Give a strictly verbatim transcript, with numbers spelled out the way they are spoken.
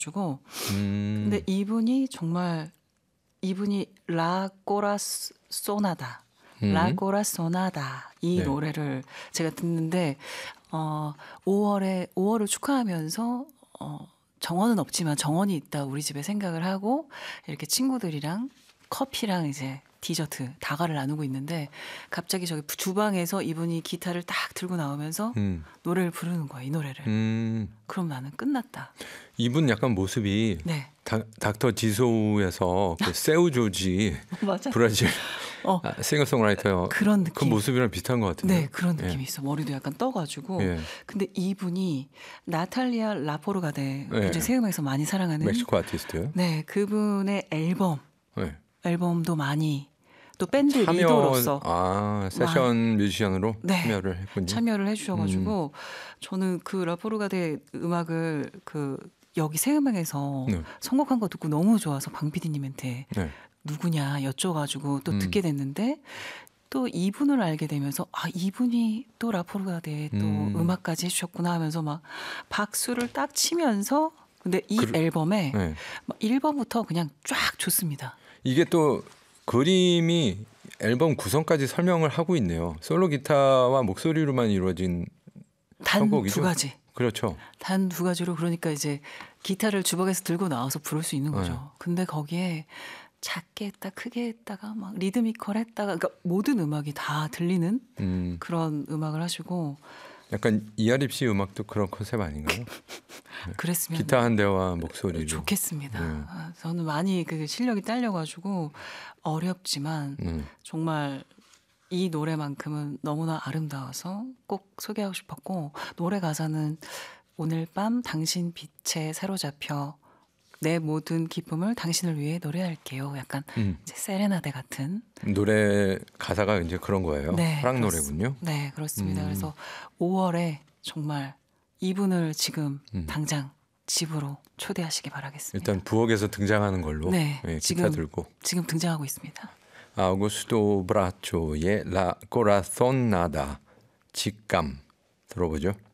주고 음. 근데 이분이 정말 이분이 라 꼬라스 소나다 라 음. 꼬라소나다 이 네. 노래를 제가 듣는데 어 오월에 오월을 축하하면서 어 정원은 없지만 정원이 있다 우리 집에 생각을 하고 이렇게 친구들이랑 커피랑 이제 디저트 다과를 나누고 있는데 갑자기 저기 주방에서 이분이 기타를 딱 들고 나오면서 음. 노래를 부르는 거야, 이 노래를. 음. 그럼 나는 끝났다. 이분 약간 모습이 네. 다, 닥터 지소우에서 그 세우 조지 맞아. 브라질 어, 아, 싱어송라이터 그런 그 느낌. 모습이랑 비슷한 것 같은데. 네, 그런 느낌이 있어. 머리도 약간 떠가지고. 예. 근데 이분이 나탈리아 라포르가데 예. 이제 세음에서 많이 사랑하는 멕시코 아티스트요. 네, 그분의 앨범 네. 앨범도 많이 또 밴드 참여 리더로서 아 세션 뮤지션으로 네. 참여를 했군요. 참여를 해주셔가지고 저는 그 라포르가데 음악을 그 여기 새음악에서 네. 선곡한 거 듣고 너무 좋아서 방 피디님한테 네. 누구냐 여쭤가지고 또 음. 듣게 됐는데 또 이분을 알게 되면서 아 이분이 또 라포르가데 또 음. 음악까지 해주셨구나 하면서 막 박수를 딱 치면서 근데 이 그- 앨범에 네. 막 일 번부터 그냥 쫙 좋습니다. 이게 또 그림이 앨범 구성까지 설명을 하고 있네요. 솔로 기타와 목소리로만 이루어진 단 선곡이죠? 두 가지. 그렇죠. 단 두 가지로 그러니까 이제 기타를 주걱에서 들고 나와서 부를 수 있는 거죠. 네. 근데 거기에 작게 했다 크게 했다가 막 리드미컬 했다가 그러니까 모든 음악이 다 들리는 음, 그런 음악을 하시고 약간 이하립 씨 음악도 그런 컨셉 아닌가요? 그랬으면 기타 한 대와 목소리로. 좋겠습니다. 네. 아, 저는 많이 그 실력이 딸려가지고 어렵지만 음, 정말 이 노래만큼은 너무나 아름다워서 꼭 소개하고 싶었고 노래 가사는 오늘 밤 당신 빛에 사로잡혀 내 모든 기쁨을 당신을 위해 노래할게요. 약간 음. 이제 세레나데 같은 노래 가사가 이제 그런 거예요. 네, 사랑 그렇습- 노래군요. 네 그렇습니다. 음. 그래서 오월에 정말 이분을 지금 음. 당장 집으로 초대하시기 바라겠습니다. 일단 부엌에서 등장하는 걸로 네, 예, 기타 지금- 들고 지금 등장하고 있습니다. 아우구스토 브라초의 라 코라손나다 직감 들어보죠.